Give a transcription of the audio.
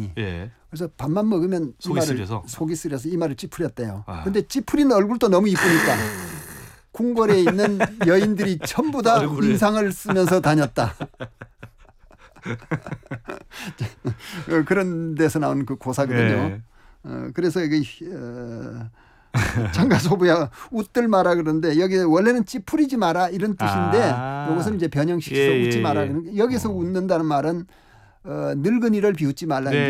많이. 예. 그래서 밥만 먹으면 속이 쓰려서 이마를 찌푸렸대요. 그런데 찌푸린 얼굴도 너무 이쁘니까 궁궐에 있는 여인들이 전부 다 인상을 쓰면서 다녔다. 그런 데서 나온 그 고사거든요. 그래서 여기 장가소부야 웃들 마라 그러는데 여기 원래는 찌푸리지 마라 이런 뜻인데 이것은 이제 변형시켜서 웃지 마라. 여기서 웃는다는 말은 늙은이를 비웃지 말라.